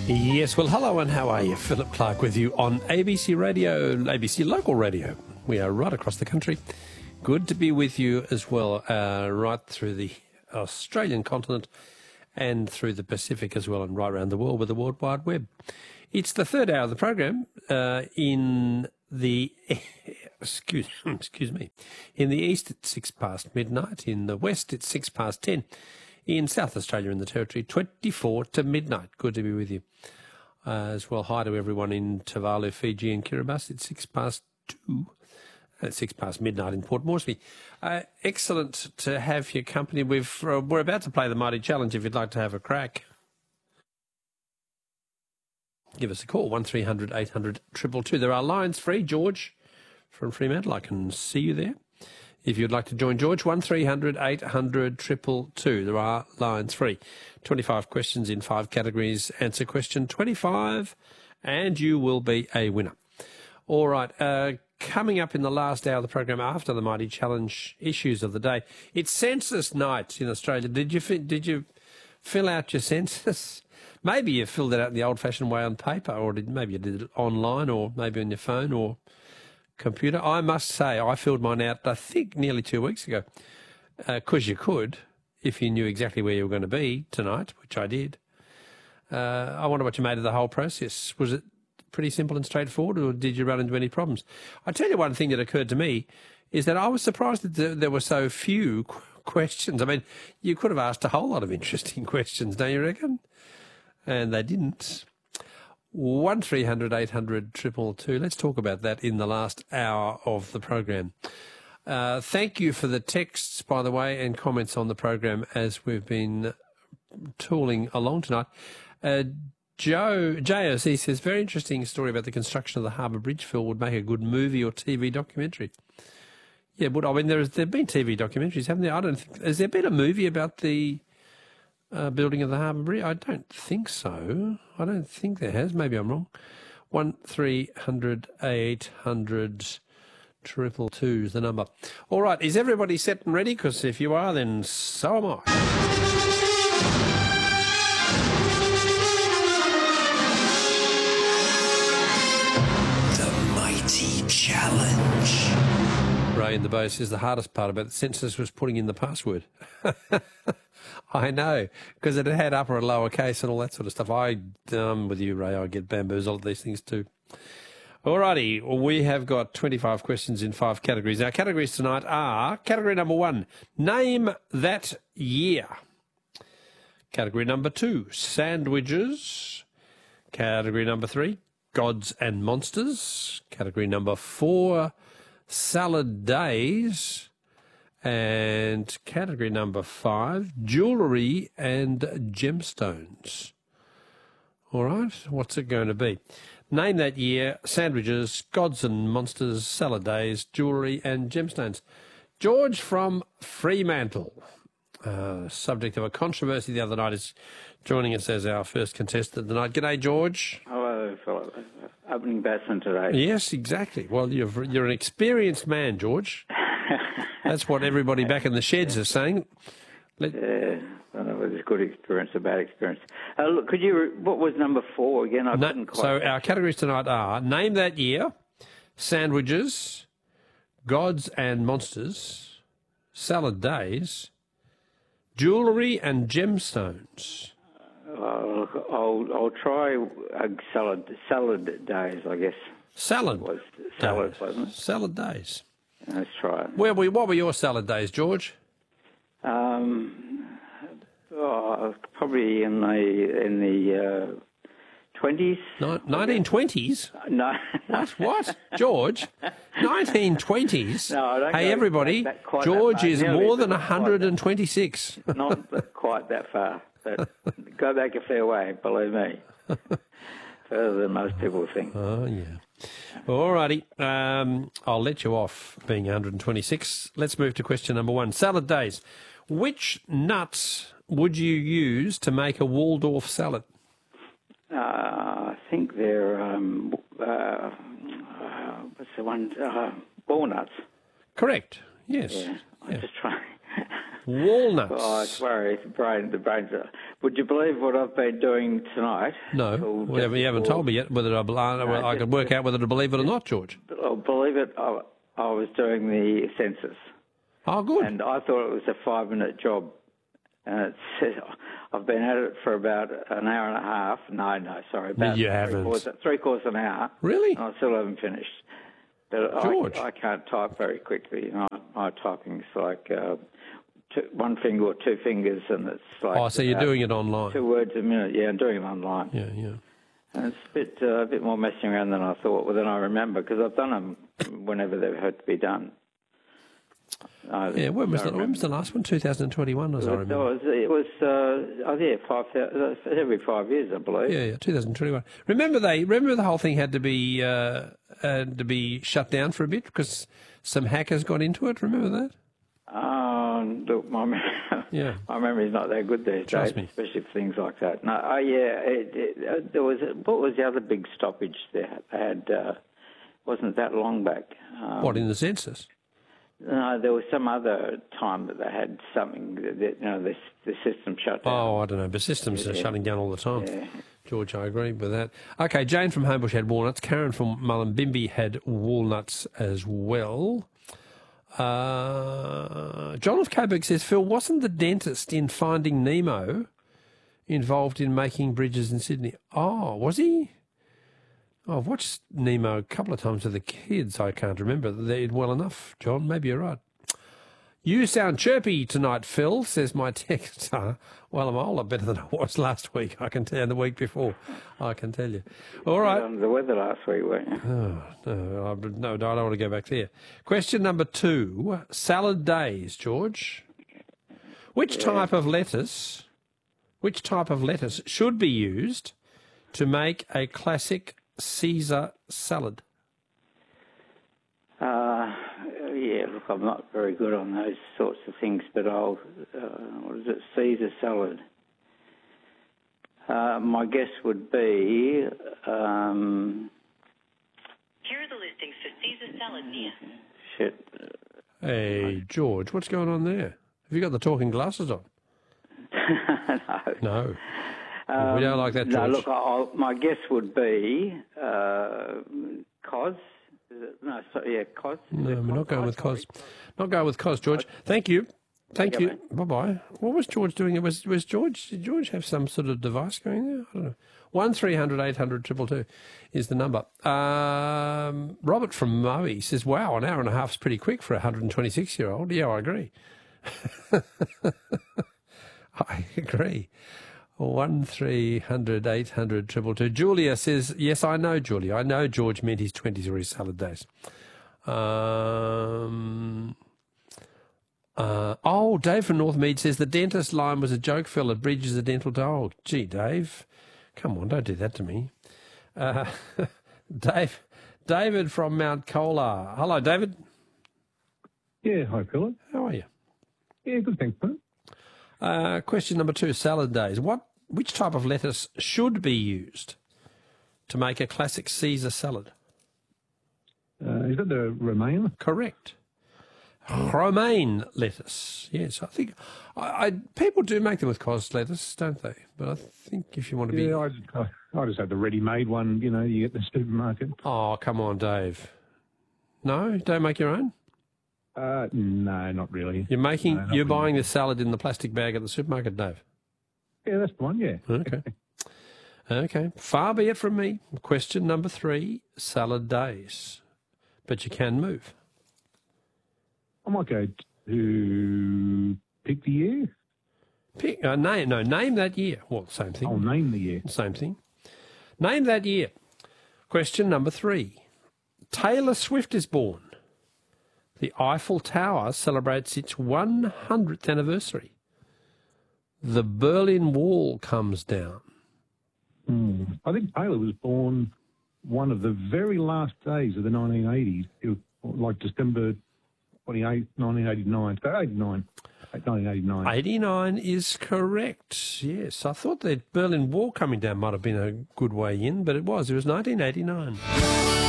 Yes, well, hello and how are you? Philip Clark with you on ABC Radio, ABC Local Radio. We are right across the country. Good to be with you as well, right through the Australian continent and through the Pacific as well, and right around the world with the World Wide Web. It's the third hour of the program in the excuse me. In the east, it's 6 past midnight. In the west, it's 6 past 10. In South Australia, in the Territory, 24 to midnight. Good to be with you. As well, hi to everyone in Tuvalu, Fiji and Kiribati. It's 6 past 2. It's 6 past midnight in Port Moresby. Excellent to have your company. We're about to play the Mighty Challenge if you'd like to have a crack. Give us a call, 1300 800 222. There are lines free. George from Fremantle, I can see you there. If you'd like to join George, 1300 800 222. There are lines free. 25 questions in 5 categories. Answer question 25 and you will be a winner. All right, coming up in the last hour of the program after the Mighty Challenge issues of the day, it's census night in Australia. Did you fill out your census? Maybe you filled it out the old-fashioned way on paper, or maybe you did it online, or maybe on your phone or computer. I must say I filled mine out, I think, nearly 2 weeks ago, because you could, if you knew exactly where you were going to be tonight, which I did. I wonder what you made of the whole process. Was it pretty simple and straightforward, or did you run into any problems? I tell you one thing that occurred to me is that I was surprised that there were so few questions. I mean, you could have asked a whole lot of interesting questions, don't you reckon? And they didn't. 1300 800 222. Let's talk about that in the last hour of the program. Thank you for the texts, by the way, and comments on the program as we've been tooling along tonight. JOC says, very interesting story about the construction of the Harbour Bridge, Phil, would make a good movie or TV documentary. Yeah, but I mean, there have been TV documentaries, haven't there? Has there been a movie about the building of the Harbour Bridge? I don't think so. I don't think there has. Maybe I'm wrong. 1300 800 222 is the number. All right, is everybody set and ready? Because if you are, then so am I. The Mighty Challenge. Ray in the Bay says the hardest part about the census was putting in the password. I know, because it had upper and lower case and all that sort of stuff. With you, Ray, I get bamboozled at these things too. All righty, we have got 25 questions in 5 categories. Our categories tonight are category number 1, name that year. Category number 2, sandwiches. Category number 3, gods and monsters. Category number 4, salad days. And category number 5, jewellery and gemstones. All right, what's it going to be? Name that year, sandwiches, gods and monsters, salad days, jewellery and gemstones. George from Fremantle, subject of a controversy the other night, is joining us as our first contestant tonight. G'day, George. Hello, Philip. Opening batsman today. Yes, exactly. Well, you're an experienced man, George. That's what everybody back in the sheds are saying. It was a good experience, a bad experience. Look, what was number 4 again? Couldn't quite. So our categories tonight are name that year, sandwiches, gods and monsters, salad days, jewellery and gemstones. I'll try salad days, I guess. Salad? Was salad, wasn't it? Salad days. Let's try it. What were your salad days, George? Probably in the 20s. 1920s? No. What? George? 1920s? No, I don't Hey, go everybody, quite George that far. is Nearly, more than but not quite that- 126. Not quite that far, but go back a fair way, believe me. Further than most people think. Oh, yeah. All righty. I'll let you off being 126. Let's move to question number 1. Salad days. Which nuts would you use to make a Waldorf salad? I think they're, what's the one? Walnuts. Correct. Yes. Yeah, I'm just trying. Walnuts. Oh, I swear, the brains are... Would you believe what I've been doing tonight? No, well, you haven't told me yet whether I could work out whether to believe it or not, George. I'll believe it, I was doing the census. Oh, good. And I thought it was a 5-minute job. And I've been at it for about an hour and a half. No, sorry. About you haven't. Three-quarters an hour. Really? And I still haven't finished. But George. I can't type very quickly. You know, my typing's like one finger or two fingers, and it's like... Oh, so you're doing it online? 2 words a minute. Yeah, I'm doing it online. Yeah. And it's a bit more messing around than I thought, than I remember, because I've done them whenever they've had to be done. When was the last one? 2021, as I remember. It was every 5 years, I believe. Yeah, 2021. Remember the whole thing had to be shut down for a bit because some hackers got into it. Remember that? Look, my memory's not that good these Trust days, me. especially for things like that. No, there was what was the other big stoppage they had? Wasn't that long back? What, in the census? No, there was some other time that they had something that the system shut down. Oh, I don't know, but systems are shutting down all the time. Yeah. George, I agree with that. Okay, Jane from Homebush had walnuts. Karen from Mullumbimby had walnuts as well. John of Coburg says, Phil, wasn't the dentist in Finding Nemo involved in making bridges in Sydney? Oh, was he? Oh, I've watched Nemo a couple of times with the kids. I can't remember well enough, John. Maybe you're right. You sound chirpy tonight, Phil, says my texter. Well, I'm a whole lot better than I was last week, I can tell you, the week before, I can tell you. All right. The weather last week, weren't you? No, I don't want to go back there. Question number 2, salad days, George. Which type of lettuce should be used to make a classic Caesar salad? Yeah, look, I'm not very good on those sorts of things, but what is it, Caesar salad? My guess would be... Here are the listings for Caesar salad near. Shit. Hey, George, what's going on there? Have you got the talking glasses on? No. No. We don't like that, George. No, look, my guess would be Cos. Cos. No, we're not going with Cos. Not going with Cos, George. Thank you. Thank you. Bye-bye. What was George doing? Did George have some sort of device going there? I don't know. 1300 800 222 is the number. Robert from Moe says, wow, an hour and a half is pretty quick for a 126-year-old. Yeah, I agree. I agree. 1300 800 222. Julia says, yes, I know, Julia. I know George meant his 20s or his salad days. Dave from Northmead says, the dentist line was a joke, Phil. It bridges a dental dog. Gee, Dave, come on, don't do that to me. David from Mount Colar. Hello, David. Yeah, hi, Philip. How are you? Yeah, good, thanks, mate. Question number 2, salad days. Which type of lettuce should be used to make a classic Caesar salad? Is that the romaine? Correct. Romaine lettuce. Yes, I think people do make them with cos lettuce, don't they? But I think if you want to be... Yeah, I just have the ready-made one, you get the supermarket. Oh, come on, Dave. No? Don't make your own? No, not really. You're buying the salad in the plastic bag at the supermarket, Dave? Yeah, that's the one, yeah. Okay. Okay. Far be it from me. Question number 3, salad days. But you can move. I might go to pick the year. Name that year. Well, same thing. I'll name the year. Same thing. Name that year. Question number 3. Taylor Swift is born. The Eiffel Tower celebrates its 100th anniversary. The Berlin Wall comes down. I think Taylor was born one of the very last days of the 1980s. It was like December 28, 1989. So 1989. 89 is correct, yes. I thought the Berlin Wall coming down might have been a good way in, but it was. It was 1989.